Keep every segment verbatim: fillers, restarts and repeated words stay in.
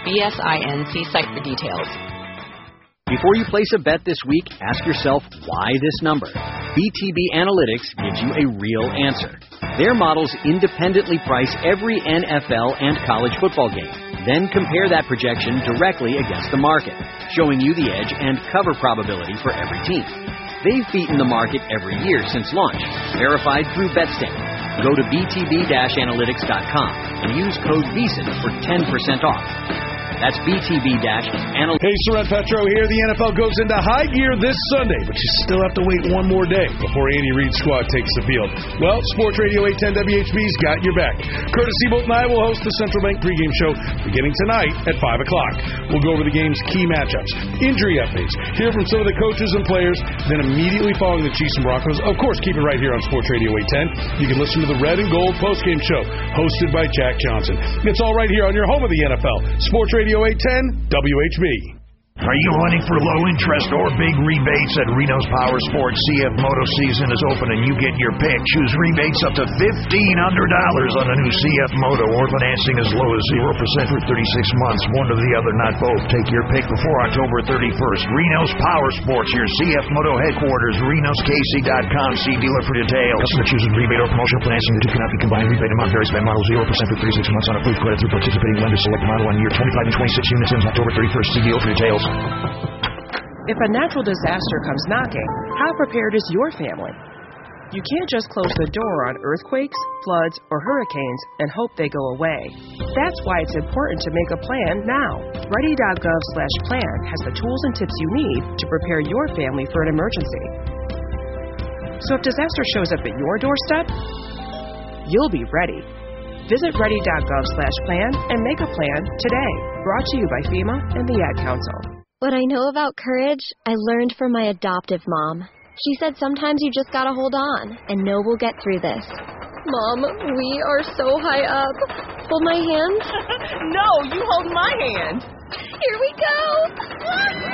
B S I N. See site for details. Before you place a bet this week, ask yourself, why this number? B T B Analytics gives you a real answer. Their models independently price every N F L and college football game, then compare that projection directly against the market, showing you the edge and cover probability for every team. They've beaten the market every year since launch, verified through BetStamp. Go to b t b dash analytics dot com and use code VEASAN for ten percent off. That's B T B Analytics. Hey, Soren Petro here. The N F L goes into high gear this Sunday, but you still have to wait one more day before Andy Reid's squad takes the field. Well, Sports Radio eight ten W H B's got your back. Curtis Seabolt and I will host the Central Bank pregame show beginning tonight at five o'clock. We'll go over the game's key matchups, injury updates, hear from some of the coaches and players, then immediately following the Chiefs and Broncos, of course, keep it right here on Sports Radio eight ten. You can listen to the Red and Gold postgame show hosted by Jack Johnson. It's all right here on your home of the N F L, Sports Radio eight ten W H B. Are you running for low interest or big rebates at Reno's Power Sports? C F Moto season is open and you get your pick. Choose rebates up to fifteen hundred dollars on a new C F Moto or financing as low as zero percent for thirty-six months. One or the other, not both. Take your pick before October thirty-first. Reno's Power Sports, your C F Moto headquarters, renos k c dot com. See dealer for details. Customer chooses rebate or promotional financing. The two cannot be combined. Rebate amount varies by model. zero percent for thirty-six months on approved credit through participating lenders. Select model on year twenty-five and twenty-six units ends October thirty-first. See dealer for details. If a natural disaster comes knocking, how prepared is your family? You can't just close the door on earthquakes, floods, or hurricanes and hope they go away. That's why it's important to make a plan now. Ready dot gov slash plan has the tools and tips you need to prepare your family for an emergency. So if disaster shows up at your doorstep, you'll be ready. Visit ready dot gov slash plan and make a plan today. Brought to you by FEMA and the Ad Council. What I know about courage, I learned from my adoptive mom. She said sometimes you just gotta hold on and know we'll get through this. Mom, we are so high up. Hold my hand? No, you hold my hand. Here we go.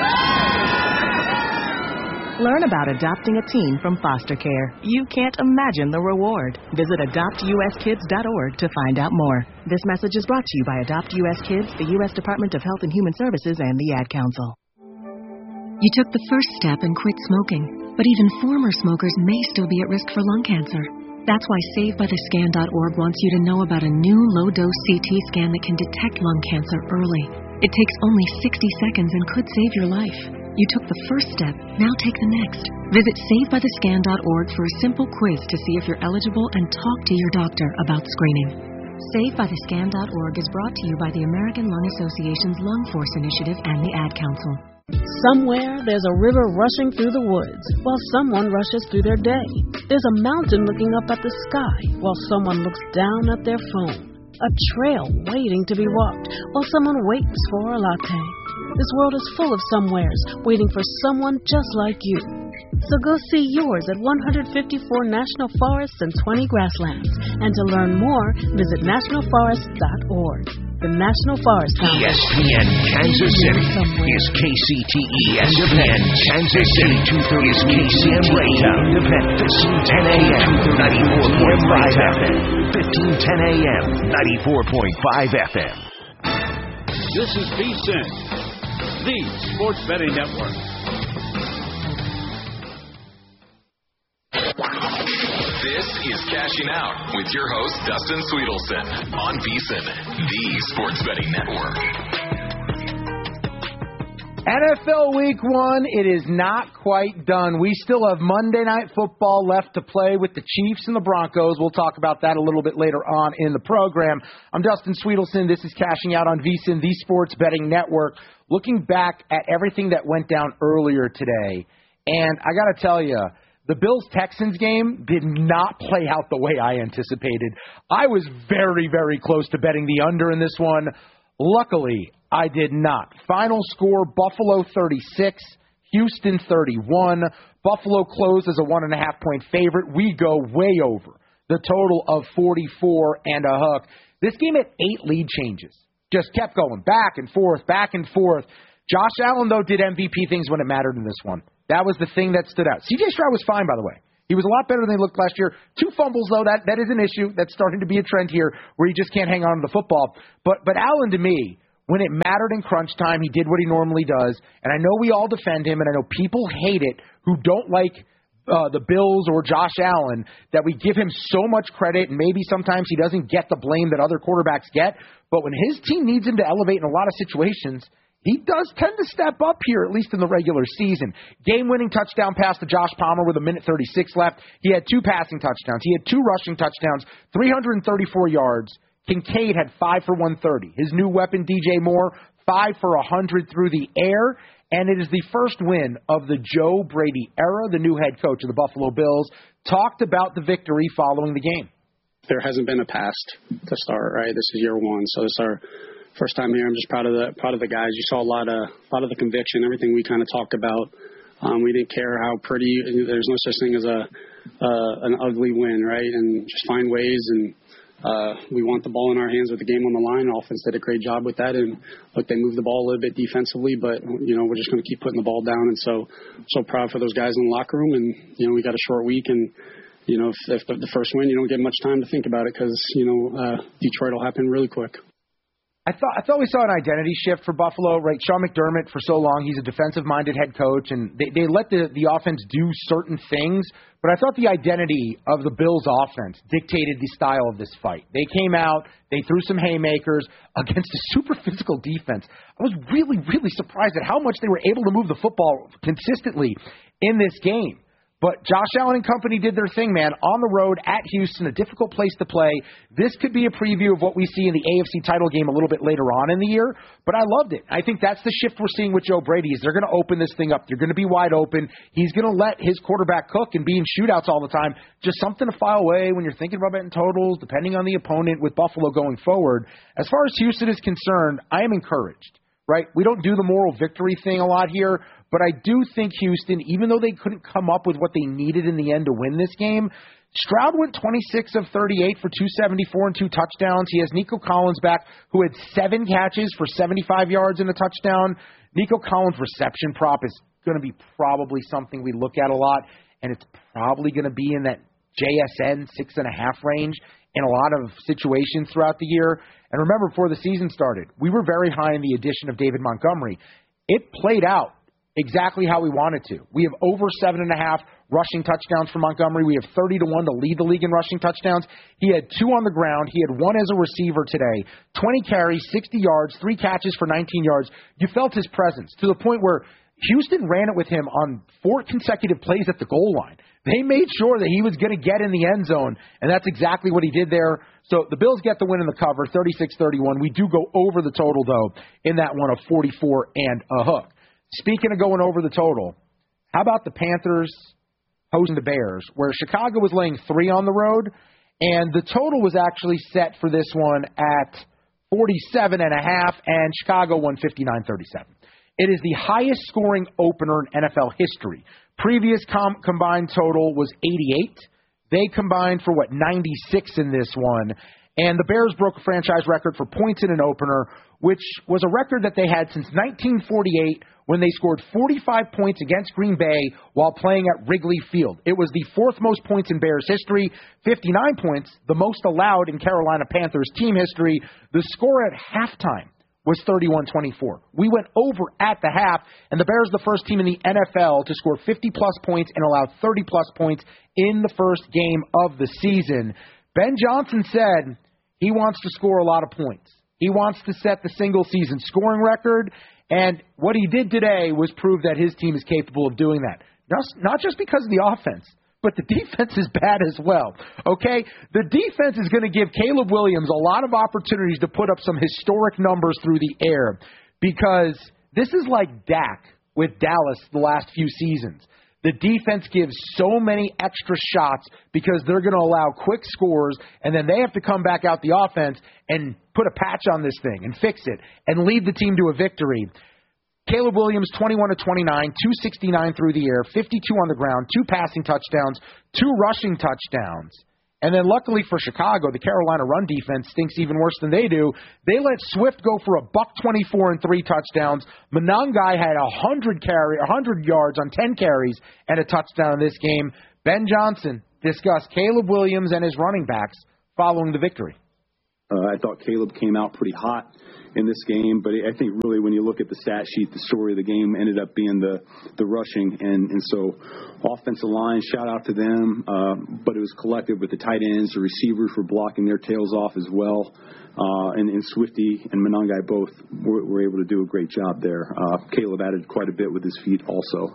Learn about adopting a teen from foster care. You can't imagine the reward. Visit adopt u s kids dot org to find out more. This message is brought to you by Adopt U S Kids, the U S Department of Health and Human Services, and the Ad Council. You took the first step and quit smoking, but even former smokers may still be at risk for lung cancer. That's why save by the scan dot org wants you to know about a new low-dose C T scan that can detect lung cancer early. It takes only sixty seconds and could save your life. You took the first step, now take the next. Visit save by the scan dot org for a simple quiz to see if you're eligible and talk to your doctor about screening. save by the scan dot org is brought to you by the American Lung Association's Lung Force Initiative and the Ad Council. Somewhere there's a river rushing through the woods while someone rushes through their day. There's a mountain looking up at the sky while someone looks down at their phone. A trail waiting to be walked while someone waits for a latte. This world is full of somewheres waiting for someone just like you. So go see yours at one hundred fifty-four national forests and twenty grasslands. And to learn more, visit national forest dot org. The National Forest Council. E S P N Kansas City is K C T E. E S P N Kansas City is K C T E Independence. ten a.m. ninety-four point five F M. fifteen ten a.m. ninety-four point five F M. This is VSiN, the Sports Betting Network. This is Cashing Out with your host, Dustin Sweetelson, on VSiN, the Sports Betting Network. N F L Week one, it is not quite done. We still have Monday Night Football left to play with the Chiefs and the Broncos. We'll talk about that a little bit later on in the program. I'm Dustin Sweetelson. This is Cashing Out on VSiN, the Sports Betting Network. Looking back at everything that went down earlier today, and I got to tell you, the Bills-Texans game did not play out the way I anticipated. I was very, very close to betting the under in this one. Luckily, I did not. Final score, Buffalo thirty-six, Houston thirty-one. Buffalo closed as a one and a half point favorite. We go way over the total of forty-four and a hook. This game had eight lead changes. Just kept going back and forth, back and forth. Josh Allen, though, did M V P things when it mattered in this one. That was the thing that stood out. C J Stroud was fine, by the way. He was a lot better than he looked last year. Two fumbles, though, that, that is an issue. That's starting to be a trend here where he just can't hang on to the football. But but Allen, to me, When it mattered in crunch time, he did what he normally does. And I know we all defend him, and I know people hate it who don't like uh, the Bills or Josh Allen, that we give him so much credit, and maybe sometimes he doesn't get the blame that other quarterbacks get. But when his team needs him to elevate in a lot of situations, he does tend to step up here, at least in the regular season. Game-winning touchdown pass to Josh Palmer with a minute thirty-six left. He had two passing touchdowns. He had two rushing touchdowns, three hundred thirty-four yards. Kincaid had five for one thirty. His new weapon, D J Moore, five for one hundred through the air. And it is the first win of the Joe Brady era. The new head coach of the Buffalo Bills talked about the victory following the game. There hasn't been a past to start, right? This is year one. So this is our first time here. I'm just proud of the proud of the guys. You saw a lot of a lot of the conviction, everything we kind of talked about. Um, we didn't care how pretty. There's no such thing as a uh, an ugly win, right? And just find ways. And uh, we want the ball in our hands with the game on the line. Offense did a great job with that. And look, they moved the ball a little bit defensively, but you know we're just going to keep putting the ball down. And so so proud for those guys in the locker room. And you know we got a short week and. You know, if, if the, the first win, you don't get much time to think about it because, you know, uh, Detroit will happen really quick. I thought I thought we saw an identity shift for Buffalo, right? Sean McDermott, for so long, he's a defensive-minded head coach, and they, they let the, the offense do certain things. But I thought the identity of the Bills' offense dictated the style of this fight. They came out, they threw some haymakers against a super physical defense. I was really, really surprised at how much they were able to move the football consistently in this game. But Josh Allen and company did their thing, man, on the road at Houston, a difficult place to play. This could be a preview of what we see in the A F C title game a little bit later on in the year, but I loved it. I think that's the shift we're seeing with Joe Brady is they're going to open this thing up. They're going to be wide open. He's going to let his quarterback cook and be in shootouts all the time. Just something to file away when you're thinking about betting totals, depending on the opponent with Buffalo going forward. As far as Houston is concerned, I am encouraged, right? We don't do the moral victory thing a lot here. But I do think Houston, even though they couldn't come up with what they needed in the end to win this game, Stroud went twenty-six of thirty-eight for two seventy-four and two touchdowns. He has Nico Collins back, who had seven catches for seventy-five yards and a touchdown. Nico Collins' reception prop is going to be probably something we look at a lot, and it's probably going to be in that J S N six and a half range in a lot of situations throughout the year. And remember, before the season started, we were very high in the addition of David Montgomery. It played out exactly how we wanted to. We have over seven and a half rushing touchdowns for Montgomery. We have thirty to one to lead the league in rushing touchdowns. He had two on the ground. He had one as a receiver today. twenty carries, sixty yards, three catches for nineteen yards. You felt his presence to the point where Houston ran it with him on four consecutive plays at the goal line. They made sure that he was going to get in the end zone, and that's exactly what he did there. So the Bills get the win in the cover, thirty-six thirty-one. We do go over the total, though, in that one of forty-four and a hook. Speaking of going over the total, how about the Panthers hosting the Bears, where Chicago was laying three on the road, and the total was actually set for this one at forty-seven and a half, and Chicago won fifty-nine thirty-seven. It is the highest scoring opener in N F L history. Previous com- combined total was eighty-eight. They combined for, what, ninety-six in this one. And the Bears broke a franchise record for points in an opener, which was a record that they had since nineteen forty-eight when they scored forty-five points against Green Bay while playing at Wrigley Field. It was the fourth most points in Bears history, fifty-nine points, the most allowed in Carolina Panthers team history. The score at halftime was thirty-one twenty-four. We went over at the half, and the Bears the first team in the N F L to score fifty-plus points and allow thirty-plus points in the first game of the season. Ben Johnson said he wants to score a lot of points. He wants to set the single-season scoring record, and what he did today was prove that his team is capable of doing that. Not just because of the offense, but the defense is bad as well, okay? The defense is going to give Caleb Williams a lot of opportunities to put up some historic numbers through the air because this is like Dak with Dallas the last few seasons. The defense gives so many extra shots because they're going to allow quick scores, and then they have to come back out the offense and put a patch on this thing and fix it and lead the team to a victory. Caleb Williams, twenty-one to twenty-nine, two sixty-nine through the air, fifty-two on the ground, two passing touchdowns, two rushing touchdowns. And then luckily for Chicago, the Carolina run defense stinks even worse than they do. They let Swift go for a buck twenty-four and three touchdowns. Monangai had one hundred carry, one hundred yards on ten carries and a touchdown in this game. Ben Johnson discussed Caleb Williams and his running backs following the victory. Uh, I thought Caleb came out pretty hot in this game, but I think really when you look at the stat sheet, the story of the game ended up being the the rushing, and and so offensive line, shout out to them, uh, but it was collective with the tight ends, the receivers were blocking their tails off as well, uh, and, and Swifty and Monangai both were, were able to do a great job there. Uh, Caleb added quite a bit with his feet also.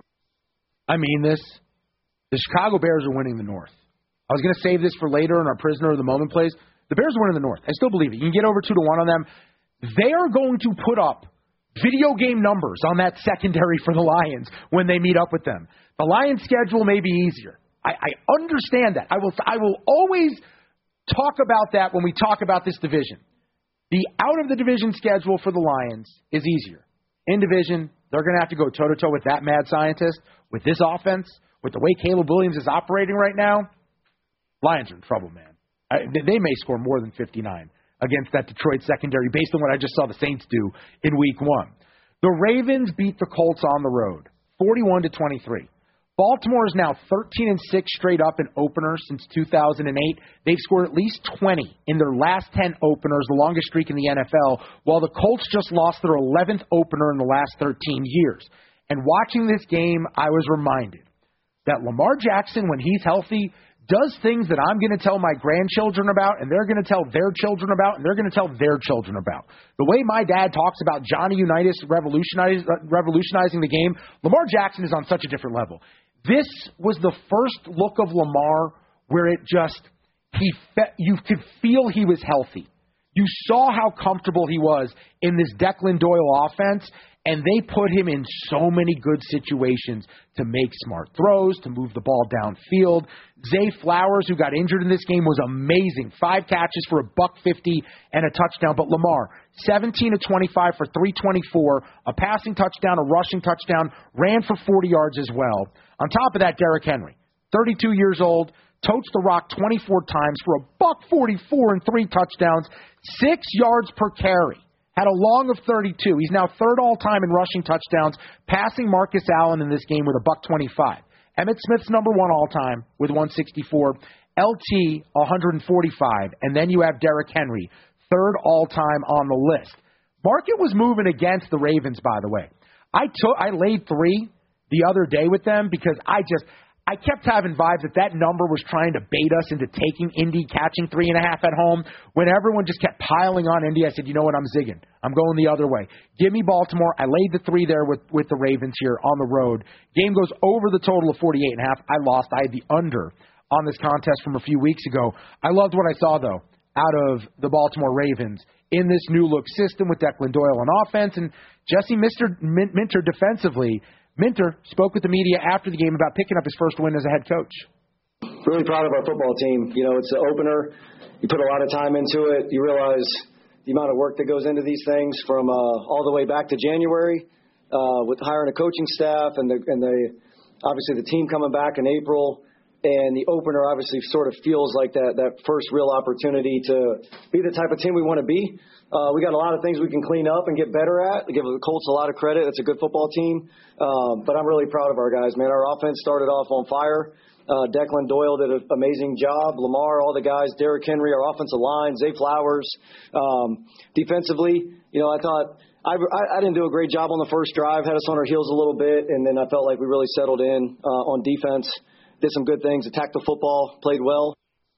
I mean this. The Chicago Bears are winning the North. I was going to save this for later in our Prisoner of the Moment plays. The Bears are winning the North. I still believe it. You can get over two to one on them. They are going to put up video game numbers on that secondary for the Lions when they meet up with them. The Lions' schedule may be easier. I, I understand that. I will I will always talk about that when we talk about this division. The out-of-the-division schedule for the Lions is easier. In division, they're going to have to go toe-to-toe with that mad scientist, with this offense, with the way Caleb Williams is operating right now. Lions are in trouble, man. I, they may score more than fifty-nine against that Detroit secondary based on what I just saw the Saints do in week one. The Ravens beat the Colts on the road, forty-one to twenty-three. Baltimore is now thirteen and six straight up in openers since two thousand eight. They've scored at least twenty in their last ten openers, the longest streak in the N F L, while the Colts just lost their eleventh opener in the last thirteen years. And watching this game, I was reminded that Lamar Jackson, when he's healthy, does things that I'm going to tell my grandchildren about, and they're going to tell their children about, and they're going to tell their children about. The way my dad talks about Johnny Unitas revolutionize, revolutionizing the game, Lamar Jackson is on such a different level. This was the first look of Lamar where it just, he fe- you could feel he was healthy. You saw how comfortable he was in this Declan Doyle offense, and they put him in so many good situations to make smart throws, to move the ball downfield. Zay Flowers, who got injured in this game, was amazing. Five catches for a buck fifty and a touchdown. But Lamar, seventeen of twenty-five for three twenty-four, a passing touchdown, a rushing touchdown, ran for forty yards as well. On top of that, Derrick Henry, thirty-two years old, totes the rock twenty-four times for a buck forty-four and three touchdowns, six yards per carry. Had a long of thirty-two. He's now third all-time in rushing touchdowns, passing Marcus Allen in this game with a buck twenty-five. Emmitt Smith's number one all-time with one sixty-four. L T, one forty-five. And then you have Derrick Henry, third all-time on the list. Market was moving against the Ravens, by the way. I took, I laid three the other day with them because I just... I kept having vibes that that number was trying to bait us into taking Indy, catching three and a half at home. When everyone just kept piling on Indy, I said, you know what, I'm zigging. I'm going the other way. Give me Baltimore. I laid the three there with, with the Ravens here on the road. Game goes over the total of forty-eight and a half. I lost. I had the under on this contest from a few weeks ago. I loved what I saw, though, out of the Baltimore Ravens in this new-look system with Declan Doyle on offense and Jesse Minter defensively. Minter spoke with the media after the game about picking up his first win as a head coach. Really proud of our football team. You know, it's an opener. You put a lot of time into it. You realize the amount of work that goes into these things from uh, all the way back to January uh, with hiring a coaching staff and the, and the obviously the team coming back in April. And the opener obviously sort of feels like that, that first real opportunity to be the type of team we want to be. Uh, we got a lot of things we can clean up and get better at. We give the Colts a lot of credit. It's a good football team. Um, but I'm really proud of our guys, man. Our offense started off on fire. Uh, Declan Doyle did an amazing job. Lamar, all the guys, Derrick Henry, our offensive line, Zay Flowers. Um, defensively, you know, I thought I, I, I didn't do a great job on the first drive, had us on our heels a little bit, and then I felt like we really settled in uh, on defense. Did some good things, attacked the football, played well.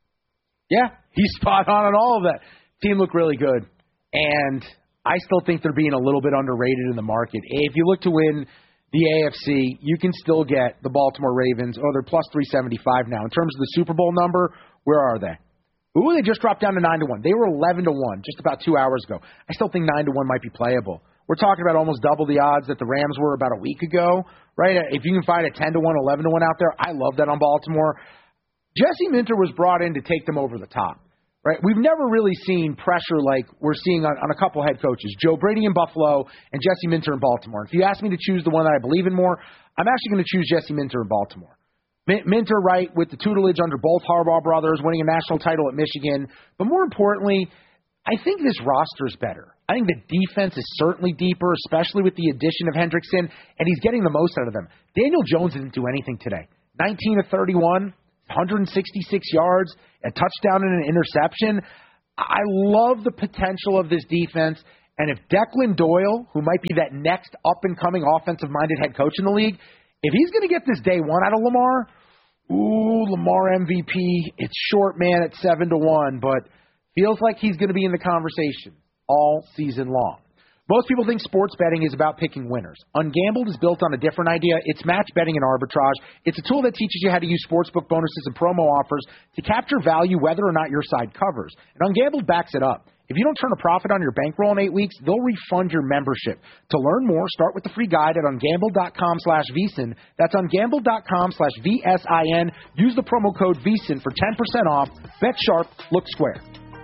Yeah, he's spot on on all of that. Team looked really good. And I still think they're being a little bit underrated in the market. If you look to win the A F C, you can still get the Baltimore Ravens. Oh, they're plus three seventy-five now. In terms of the Super Bowl number, where are they? Ooh, they just dropped down to nine to one. They were eleven to one just about two hours ago. I still think nine to one might be playable. We're talking about almost double the odds that the Rams were about a week ago, right? If you can find a ten to one, eleven to one out there, I love that on Baltimore. Jesse Minter was brought in to take them over the top, right? We've never really seen pressure like we're seeing on, on a couple head coaches, Joe Brady in Buffalo and Jesse Minter in Baltimore. If you ask me to choose the one that I believe in more, I'm actually going to choose Jesse Minter in Baltimore. Minter, right, with the tutelage under both Harbaugh brothers, winning a national title at Michigan. But more importantly, I think this roster is better. I think the defense is certainly deeper, especially with the addition of Hendrickson, and he's getting the most out of them. Daniel Jones didn't do anything today. nineteen of thirty-one, one hundred sixty-six yards, a touchdown and an interception. I love the potential of this defense. And if Declan Doyle, who might be that next up-and-coming offensive-minded head coach in the league, if he's going to get this day one out of Lamar, ooh, Lamar M V P, it's short man at seven to one, but feels like he's going to be in the conversation all season long. Most people think sports betting is about picking winners. Ungambled is built on a different idea. It's match betting and arbitrage. It's a tool that teaches you how to use sportsbook bonuses and promo offers to capture value whether or not your side covers. And Ungambled backs it up. If you don't turn a profit on your bankroll in eight weeks, they'll refund your membership. To learn more, start with the free guide at ungambled.com slash VSiN. That's ungambled.com slash V S I N. Use the promo code VSiN for ten percent off. Bet sharp, look square.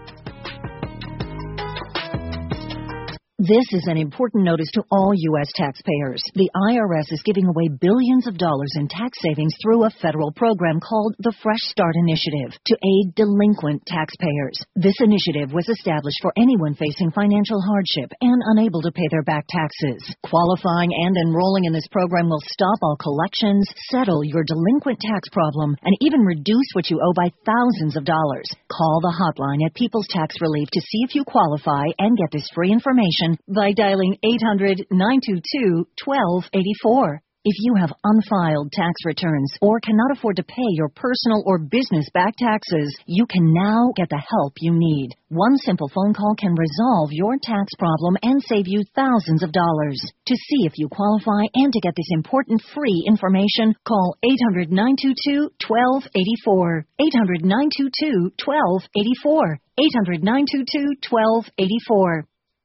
This is an important notice to all U S taxpayers. The I R S is giving away billions of dollars in tax savings through a federal program called the Fresh Start Initiative to aid delinquent taxpayers. This initiative was established for anyone facing financial hardship and unable to pay their back taxes. Qualifying and enrolling in this program will stop all collections, settle your delinquent tax problem, and even reduce what you owe by thousands of dollars. Call the hotline at People's Tax Relief to see if you qualify and get this free information by dialing eight hundred, nine two two, one two eight four. If you have unfiled tax returns or cannot afford to pay your personal or business back taxes, you can now get the help you need. One simple phone call can resolve your tax problem and save you thousands of dollars. To see if you qualify and to get this important free information, call eight hundred, nine two two, one two eight four. eight hundred, nine two two, one two eight four. eight hundred, nine two two, one two eight four.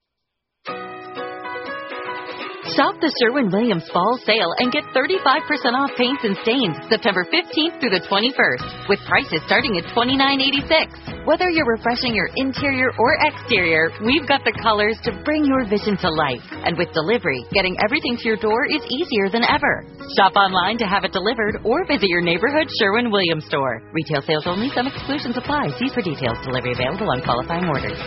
Shop the Sherwin-Williams Fall Sale and get thirty-five percent off paints and stains September fifteenth through the twenty-first, with prices starting at twenty-nine eighty-six. Whether you're refreshing your interior or exterior, we've got the colors to bring your vision to life. And with delivery, getting everything to your door is easier than ever. Shop online to have it delivered or visit your neighborhood Sherwin-Williams store. Retail sales only. Some exclusions apply. See for details. Delivery available on qualifying orders.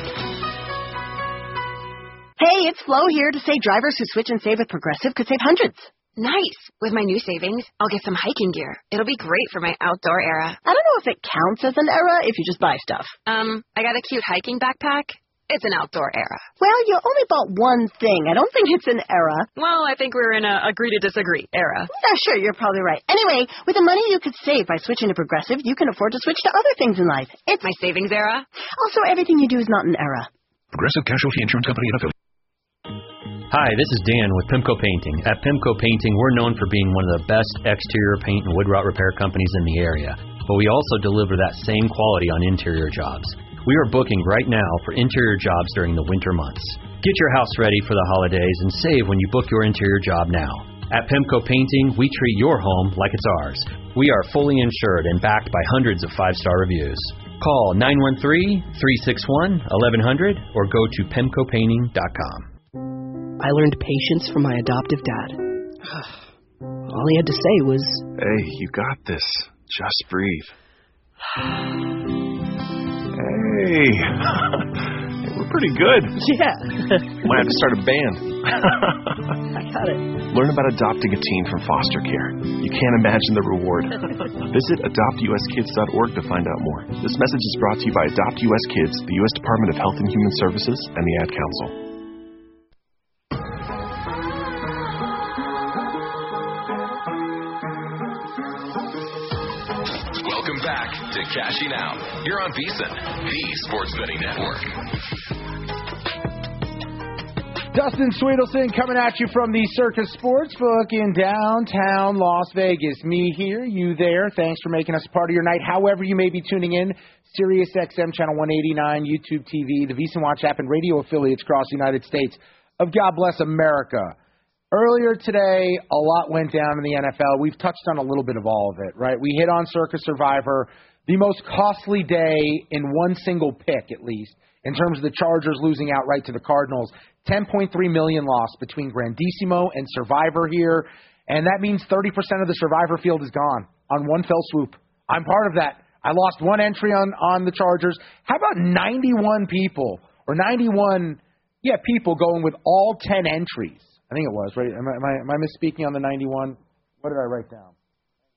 Hey, it's Flo here to say drivers who switch and save with Progressive could save hundreds. Nice. With my new savings, I'll get some hiking gear. It'll be great for my outdoor era. I don't know if it counts as an era if you just buy stuff. Um, I got a cute hiking backpack. It's an outdoor era. Well, you only bought one thing. I don't think it's an era. Well, I think we're in a agree to disagree era. Yeah, sure, you're probably right. Anyway, with the money you could save by switching to Progressive, you can afford to switch to other things in life. It's my savings era. Also, everything you do is not an era. Progressive Casualty Insurance Company and affiliates. Hi, this is Dan with Pimco Painting. At Pimco Painting, we're known for being one of the best exterior paint and wood rot repair companies in the area, but we also deliver that same quality on interior jobs. We are booking right now for interior jobs during the winter months. Get your house ready for the holidays and save when you book your interior job now. At Pimco Painting, we treat your home like it's ours. We are fully insured and backed by hundreds of five-star reviews. Call nine one three, three six one, eleven hundred or go to pimco painting dot com. I learned patience from my adoptive dad. All he had to say was, "Hey, you got this. Just breathe." Hey, we're pretty good. Yeah. Might have to start a band. I got it. Learn about adopting a teen from foster care. You can't imagine the reward. Visit adopt u s kids dot org to find out more. This message is brought to you by Adopt U S Kids, the U S Department of Health and Human Services, and the Ad Council. Welcome back to Cashing Out here on VSiN, the Sports Betting Network. Dustin Sweetelson coming at you from the Circus Sportsbook in downtown Las Vegas. Me here, you there. Thanks for making us part of your night. However you may be tuning in, Sirius X M Channel one eighty-nine, YouTube T V, the VSiN Watch app, and radio affiliates across the United States of God Bless America. Earlier today, a lot went down in the N F L. We've touched on a little bit of all of it, right? We hit on Circus Survivor, the most costly day in one single pick, at least, in terms of the Chargers losing outright to the Cardinals. ten point three million dollars lost between Grandissimo and Survivor here, and that means thirty percent of the Survivor field is gone on one fell swoop. I'm part of that. I lost one entry on, on the Chargers. How about ninety-one people, or ninety-one, yeah, people going with all ten entries? I think it was, right? Am I, am I, am I misspeaking on the ninety-one? What did I write down?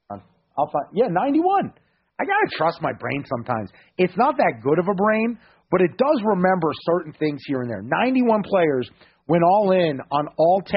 I'll find, yeah, ninety-one. I got to trust my brain sometimes. It's not that good of a brain, but it does remember certain things here and there. ninety-one players went all in on all